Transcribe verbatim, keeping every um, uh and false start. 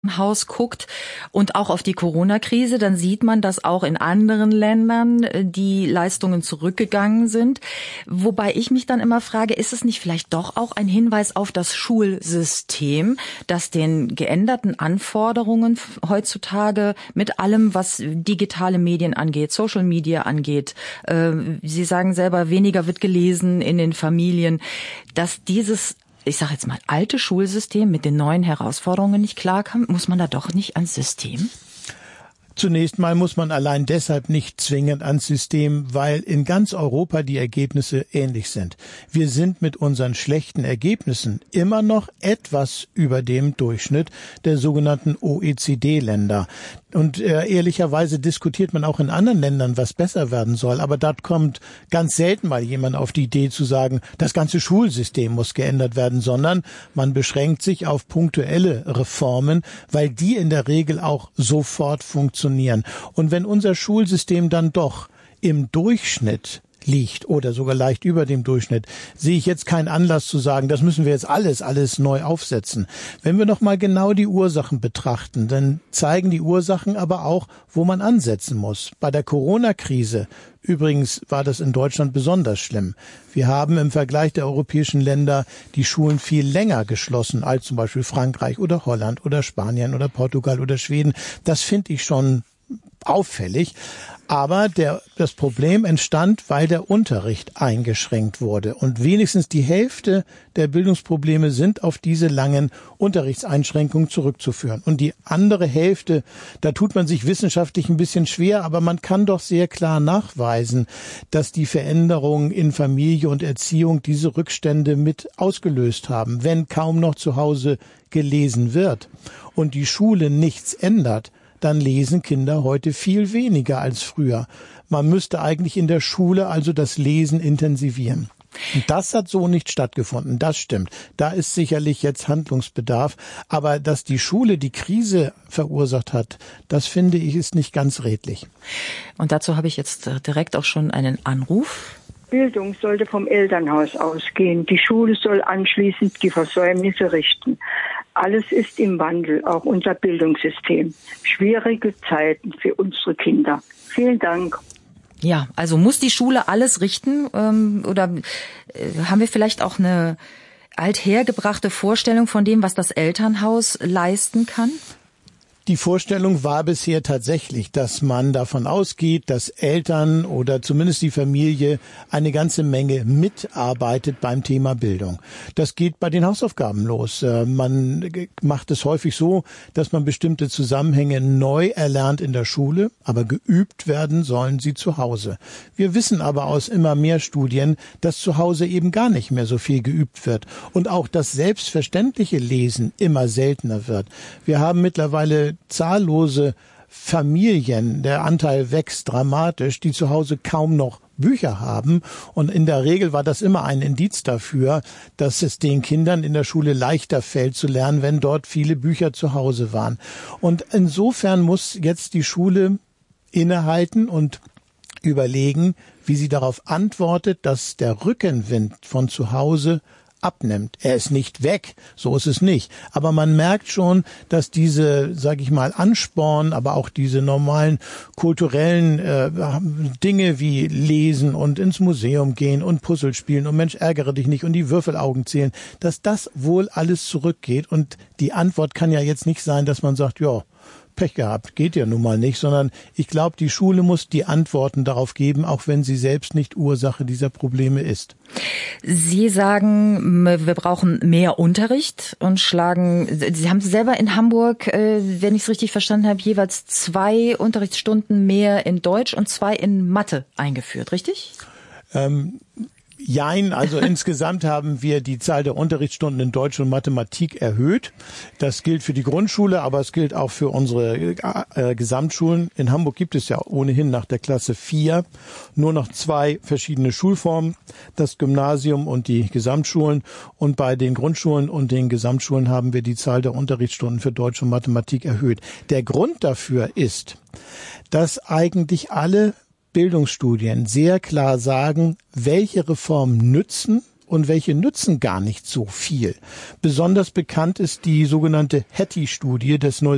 Haus guckt und auch auf die Corona-Krise, dann sieht man, dass auch in anderen Ländern die Leistungen zurückgegangen sind. Wobei ich mich dann immer frage, ist es nicht vielleicht doch auch ein Hinweis auf das Schulsystem, das den geänderten Anforderungen heutzutage mit allem, was digitale Medien angeht, Social Media angeht, äh, Sie sagen selber, weniger wird gelesen in den Familien, dass dieses ich sage jetzt mal, alte Schulsystem mit den neuen Herausforderungen nicht klarkam? Muss man da doch nicht ans System? Zunächst mal muss man allein deshalb nicht zwingend ans System, weil in ganz Europa die Ergebnisse ähnlich sind. Wir sind mit unseren schlechten Ergebnissen immer noch etwas über dem Durchschnitt der sogenannten O E C D-Länder. Und äh, ehrlicherweise diskutiert man auch in anderen Ländern, was besser werden soll. Aber dort kommt ganz selten mal jemand auf die Idee zu sagen, das ganze Schulsystem muss geändert werden, sondern man beschränkt sich auf punktuelle Reformen, weil die in der Regel auch sofort funktionieren. Und wenn unser Schulsystem dann doch im Durchschnitt liegt oder sogar leicht über dem Durchschnitt, sehe ich jetzt keinen Anlass zu sagen, das müssen wir jetzt alles, alles neu aufsetzen. Wenn wir noch mal genau die Ursachen betrachten, dann zeigen die Ursachen aber auch, wo man ansetzen muss. Bei der Corona-Krise übrigens war das in Deutschland besonders schlimm. Wir haben im Vergleich der europäischen Länder die Schulen viel länger geschlossen als zum Beispiel Frankreich oder Holland oder Spanien oder Portugal oder Schweden. Das finde ich schon auffällig. Aber der, das Problem entstand, weil der Unterricht eingeschränkt wurde. Und wenigstens die Hälfte der Bildungsprobleme sind auf diese langen Unterrichtseinschränkungen zurückzuführen. Und die andere Hälfte, da tut man sich wissenschaftlich ein bisschen schwer, aber man kann doch sehr klar nachweisen, dass die Veränderungen in Familie und Erziehung diese Rückstände mit ausgelöst haben. Wenn kaum noch zu Hause gelesen wird und die Schule nichts ändert, dann lesen Kinder heute viel weniger als früher. Man müsste eigentlich in der Schule also das Lesen intensivieren. Und das hat so nicht stattgefunden, das stimmt. Da ist sicherlich jetzt Handlungsbedarf. Aber dass die Schule die Krise verursacht hat, das finde ich ist nicht ganz redlich. Und dazu habe ich jetzt direkt auch schon einen Anruf. Bildung sollte vom Elternhaus ausgehen. Die Schule soll anschließend die Versäumnisse richten. Alles ist im Wandel, auch unser Bildungssystem. Schwierige Zeiten für unsere Kinder. Vielen Dank. Ja, also muss die Schule alles richten? Ähm, oder äh, haben wir vielleicht auch eine althergebrachte Vorstellung von dem, was das Elternhaus leisten kann? Die Vorstellung war bisher tatsächlich, dass man davon ausgeht, dass Eltern oder zumindest die Familie eine ganze Menge mitarbeitet beim Thema Bildung. Das geht bei den Hausaufgaben los. Man macht es häufig so, dass man bestimmte Zusammenhänge neu erlernt in der Schule, aber geübt werden sollen sie zu Hause. Wir wissen aber aus immer mehr Studien, dass zu Hause eben gar nicht mehr so viel geübt wird und auch das selbstverständliche Lesen immer seltener wird. Wir haben mittlerweile zahllose Familien, der Anteil wächst dramatisch, die zu Hause kaum noch Bücher haben. Und in der Regel war das immer ein Indiz dafür, dass es den Kindern in der Schule leichter fällt zu lernen, wenn dort viele Bücher zu Hause waren. Und insofern muss jetzt die Schule innehalten und überlegen, wie sie darauf antwortet, dass der Rückenwind von zu Hause abnimmt. Er ist nicht weg, so ist es nicht. Aber man merkt schon, dass diese, sage ich mal, Ansporn, aber auch diese normalen kulturellen äh, Dinge wie Lesen und ins Museum gehen und Puzzle spielen und Mensch, ärgere dich nicht und die Würfelaugen zählen, dass das wohl alles zurückgeht. Und die Antwort kann ja jetzt nicht sein, dass man sagt, ja, Pech gehabt, geht ja nun mal nicht, sondern ich glaube, die Schule muss die Antworten darauf geben, auch wenn sie selbst nicht Ursache dieser Probleme ist. Sie sagen, wir brauchen mehr Unterricht und schlagen, Sie haben selber in Hamburg, wenn ich es richtig verstanden habe, jeweils zwei Unterrichtsstunden mehr in Deutsch und zwei in Mathe eingeführt, richtig? Ähm Jein, also insgesamt haben wir die Zahl der Unterrichtsstunden in Deutsch und Mathematik erhöht. Das gilt für die Grundschule, aber es gilt auch für unsere äh, Gesamtschulen. In Hamburg gibt es ja ohnehin nach der Klasse vier nur noch zwei verschiedene Schulformen, das Gymnasium und die Gesamtschulen. Und bei den Grundschulen und den Gesamtschulen haben wir die Zahl der Unterrichtsstunden für Deutsch und Mathematik erhöht. Der Grund dafür ist, dass eigentlich alle Bildungsstudien sehr klar sagen, welche Reformen nützen und welche nützen gar nicht so viel. Besonders bekannt ist die sogenannte Hattie-Studie des